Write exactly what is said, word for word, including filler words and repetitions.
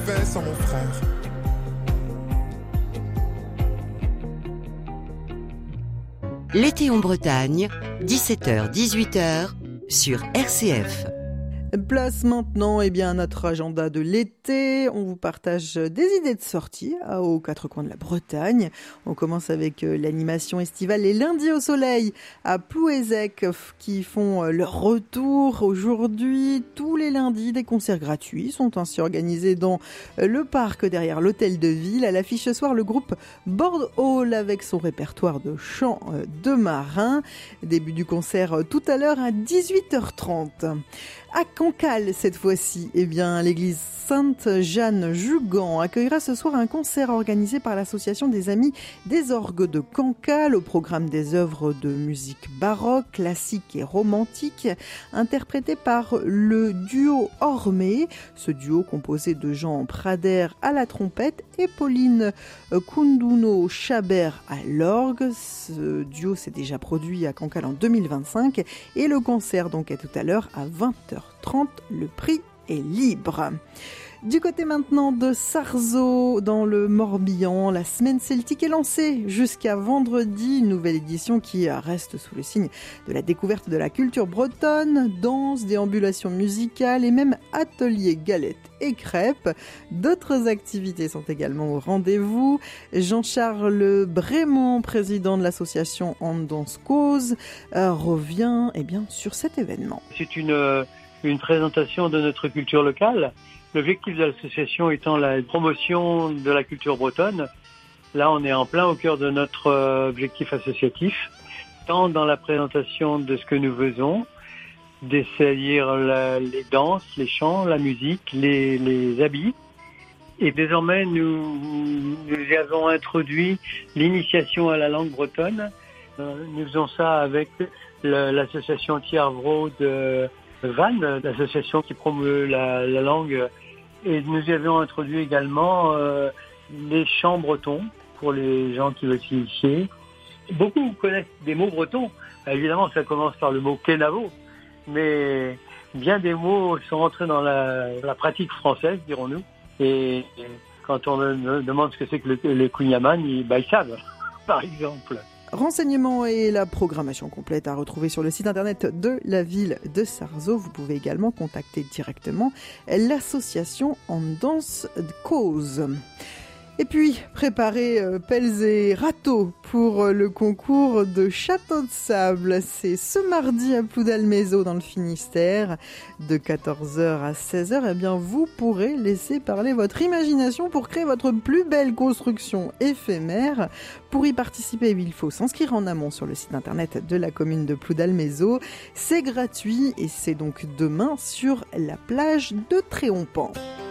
fait sans mon frère. L'été en Bretagne, dix-sept heures dix-huit heures sur R C F. Place maintenant eh bien, à notre agenda de l'été. On vous partage des idées de sortie aux quatre coins de la Bretagne. On commence avec l'animation estivale Les Lundis au Soleil à Plouézec qui font leur retour aujourd'hui. Tous les lundis, des concerts gratuits sont ainsi organisés dans le parc derrière l'hôtel de ville. À l'affiche ce soir, le groupe Board Hall avec son répertoire de chants de marins. Début du concert tout à l'heure à dix-huit heures trente. À Cancale, cette fois-ci, eh bien, l'église Sainte-Jeanne-Jugan accueillera ce soir un concert organisé par l'association des Amis des Orgues de Cancale, au programme des œuvres de musique baroque, classique et romantique, interprétées par le duo Ormé. Ce duo composé de Jean Prader à la trompette et Pauline Kounduno-Chabert à l'orgue. Ce duo s'est déjà produit à Cancale en deux mille vingt-cinq et le concert donc est tout à l'heure à vingt heures trente. Le prix est libre. Du côté maintenant de Sarzeau, dans le Morbihan, la semaine celtique est lancée jusqu'à vendredi. Une nouvelle édition qui reste sous le signe de la découverte de la culture bretonne, danse, déambulations musicales et même ateliers galettes et crêpes. D'autres activités sont également au rendez-vous. Jean-Charles Brémond, président de l'association En Danse Cause, euh, revient eh bien, sur cet événement. C'est une, une présentation de notre culture locale. L'objectif de l'association étant la promotion de la culture bretonne. Là, on est en plein au cœur de notre objectif associatif, tant dans la présentation de ce que nous faisons, c'est-à-dire les danses, les chants, la musique, les, les habits. Et désormais, nous, nous avons introduit l'initiation à la langue bretonne. Nous faisons ça avec le, l'association Tiarvro de Vannes, l'association qui promeut la, la langue. Et nous avions introduit également euh, les chants bretons pour les gens qui veulent s'initier. Beaucoup connaissent des mots bretons. Évidemment, ça commence par le mot kenavo, mais bien des mots sont entrés dans la, la pratique française, dirons-nous. Et, et quand on me demande ce que c'est que le, le kunyaman, ils, bah, ils savent, par exemple. Renseignements et la programmation complète à retrouver sur le site internet de la ville de Sarzeau. Vous pouvez également contacter directement l'association En Danse Cause. Et puis, préparez euh, pelles et râteaux pour euh, le concours de château de sable. C'est ce mardi à Ploudalmézeau dans le Finistère, de quatorze heures à seize heures. Eh bien, vous pourrez laisser parler votre imagination pour créer votre plus belle construction éphémère. Pour y participer, il faut s'inscrire en amont sur le site internet de la commune de Ploudalmézeau. C'est gratuit et c'est donc demain sur la plage de Tréompan.